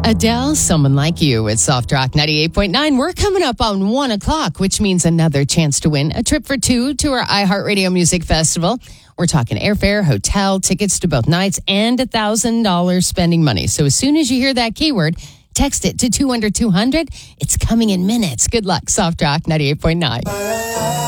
Adele, Someone Like You at Soft Rock 98.9. We're coming up on 1 o'clock, which means another chance to win a trip for two to our iHeartRadio Music Festival. We're talking airfare, hotel, tickets to both nights, and $1,000 spending money. So as soon as you hear that keyword, text it to 200-200. It's coming in minutes. Good luck, Soft Rock 98.9.